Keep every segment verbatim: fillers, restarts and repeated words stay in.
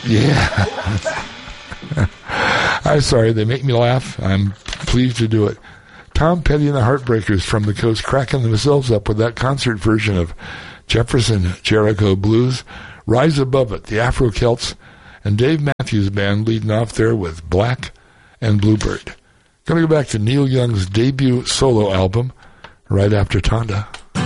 Yeah. I'm sorry, they make me laugh. I'm pleased to do it. Tom Petty and the Heartbreakers from the coast cracking themselves up with that concert version of Jefferson Jericho Blues. Rise Above It, the Afro Celts, and Dave Matthews Band leading off there with Black and Bluebird. Going to go back to Neil Young's debut solo album right after Tonda.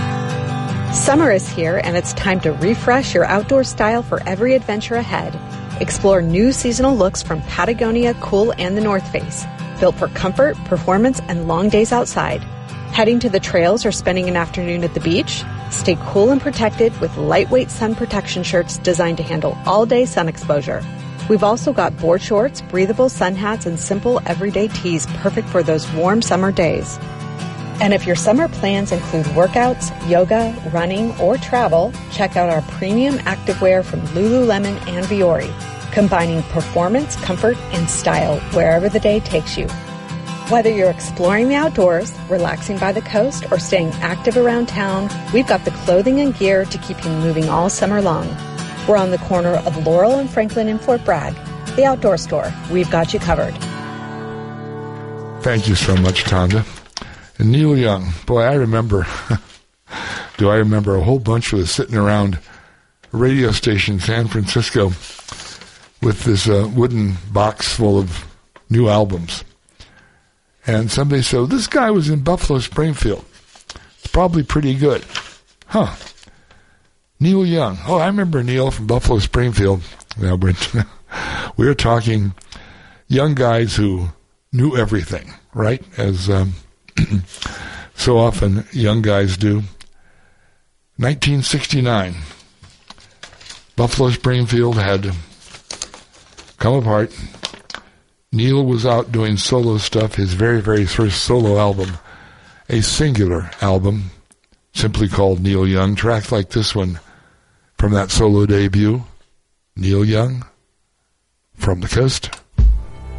Summer is here, and it's time to refresh your outdoor style for every adventure ahead. Explore new seasonal looks from Patagonia, Cool, and the North Face, built for comfort, performance, and long days outside. Heading to the trails or spending an afternoon at the beach? Stay cool and protected with lightweight sun protection shirts designed to handle all-day sun exposure. We've also got board shorts, breathable sun hats, and simple everyday tees perfect for those warm summer days. And if your summer plans include workouts, yoga, running, or travel, check out our premium activewear from Lululemon and Viore, combining performance, comfort, and style wherever the day takes you. Whether you're exploring the outdoors, relaxing by the coast, or staying active around town, we've got the clothing and gear to keep you moving all summer long. We're on the corner of Laurel and Franklin in Fort Bragg. The Outdoor Store. We've got you covered. Thank you so much, Tonda. And Neil Young. Boy, I remember, do I remember a whole bunch of us sitting around a radio station in San Francisco with this uh, wooden box full of new albums. And somebody said, this guy was in Buffalo Springfield. It's probably pretty good. Huh. Neil Young. Oh, I remember Neil from Buffalo Springfield. Now we're, we're talking young guys who knew everything, right? As um, so often young guys do. nineteen sixty-nine. Buffalo Springfield had come apart. Neil was out doing solo stuff, his very, very first solo album, a singular album, simply called Neil Young. Tracks like this one from that solo debut, Neil Young, From the Coast.